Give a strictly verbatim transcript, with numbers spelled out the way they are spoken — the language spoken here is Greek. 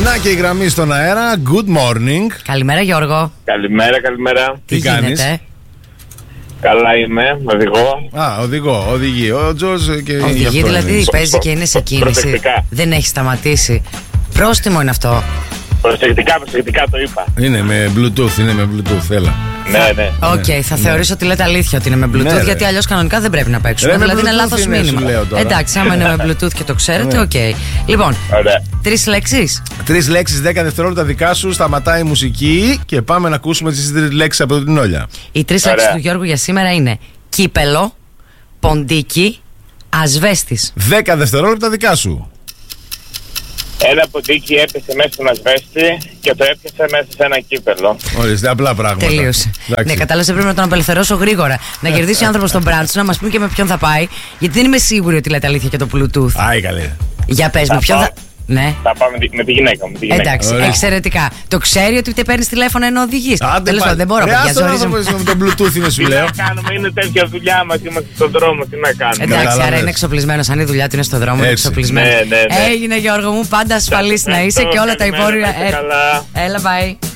Να και η γραμμή στον αέρα. Good morning. Καλημέρα, Γιώργο. Καλημέρα, καλημέρα. Τι, Τι κάνεις? Καλά είμαι, οδηγώ. Α, οδηγώ, οδηγεί. Ο Τζος και οδηγεί, δηλαδή είναι. παίζει και είναι σε κίνηση. Δεν έχει σταματήσει. Πρόστιμο είναι αυτό. Προσεκτικά, προσεκτικά το είπα. Είναι με Bluetooth, είναι με Bluetooth, έλα. Ναι, ναι. Οκ, okay, θα ναι. θεωρήσω ότι λέτε αλήθεια ότι είναι με Bluetooth, ναι, γιατί αλλιώς κανονικά δεν πρέπει να παίξουμε. Ρε, δηλαδή είναι λάθος μήνυμα. Εντάξει, άμα είναι με Bluetooth και το ξέρετε, οκ. Okay. Λοιπόν, τρεις λέξεις. Τρεις λέξεις, δέκα δευτερόλεπτα δικά σου, σταματάει η μουσική και πάμε να ακούσουμε τις τρεις λέξεις από την Όλια. Οι τρεις λέξεις του Γιώργου για σήμερα είναι κύπελο, ποντίκι, ασβέστης. δέκα δευτερόλεπτα δικά σου. Ένα ποντίκι έπεσε μέσα στον ασβέστη και το έπιασε μέσα σε ένα κύπελο. Ορίστε, απλά πράγματα. Τελείωσε. Ναι, κατάλαβε, πρέπει να τον απελευθερώσω γρήγορα. Να κερδίσει ο άνθρωπος τον brunch, να μας πει και με ποιον θα πάει. Γιατί δεν είμαι σίγουρη ότι λέτε αλήθεια και το Bluetooth. Άι, καλέ. Για πες με ποιον θα. Ναι. Θα πάμε με τη γυναίκα μου. Τη γυναίκα. Εντάξει, ωραία. Εξαιρετικά. Το ξέρει ότι παίρνει τηλέφωνο ενώ οδηγεί. Τέλος πάντων, δεν μπορώ να πιάσω. Με το Bluetooth είναι, σου λέω. Τι να κάνουμε, είναι τέτοια δουλειά μας, είμαστε στον δρόμο, τι να κάνουμε. Εντάξει, άρα είναι εξοπλισμένο. Αν η δουλειά του είναι στον δρόμο, είναι εξοπλισμένο. Έγινε, Γιώργο μου, πάντα ασφαλής να είσαι και όλα τα υπόλοιπα. Έλα, bye.